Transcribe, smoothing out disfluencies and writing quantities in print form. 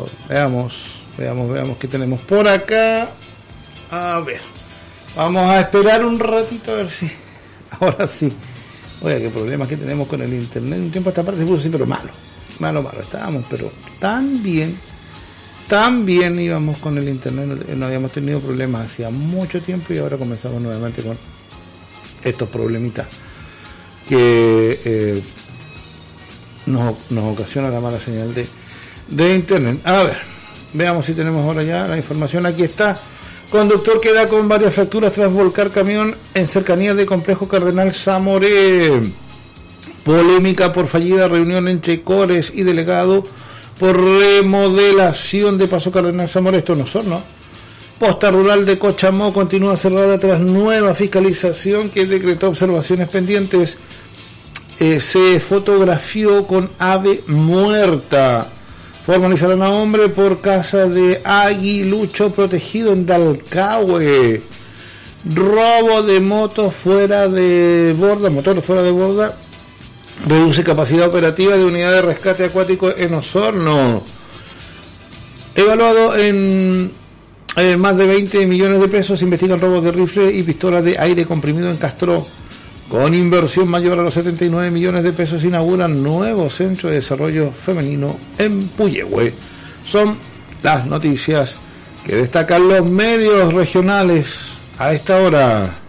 favor. Veamos qué tenemos por acá. A ver. Vamos a esperar un ratito a ver si... Ahora sí. Oiga, qué problemas que tenemos con el internet. Un tiempo a esta parte se puso así, pero malo. Estábamos, pero tan bien íbamos con el internet. No habíamos tenido problemas hacía mucho tiempo y ahora comenzamos nuevamente con estos problemitas que nos ocasiona la mala señal de internet. A ver, veamos si tenemos ahora ya la información. Aquí está. Conductor queda con varias fracturas tras volcar camión en cercanías de Complejo Cardenal Zamoré. Polémica por fallida reunión entre Cores y delegado por remodelación de Paso Cardenal Zamoré. Esto no son, ¿no? Posta rural de Cochamó continúa cerrada tras nueva fiscalización que decretó observaciones pendientes. Se fotografió con ave muerta. Formalizarán a hombre por casa de aguilucho protegido en Dalcahue. Robo de motos fuera de borda, motores fuera de borda. Reduce capacidad operativa de unidad de rescate acuático en Osorno. Evaluado en más de 20 millones de pesos, investigan robos de rifle y pistolas de aire comprimido en Castro. Con inversión mayor a los 79 millones de pesos, inauguran nuevo centro de desarrollo femenino en Puyehue. Son las noticias que destacan los medios regionales a esta hora.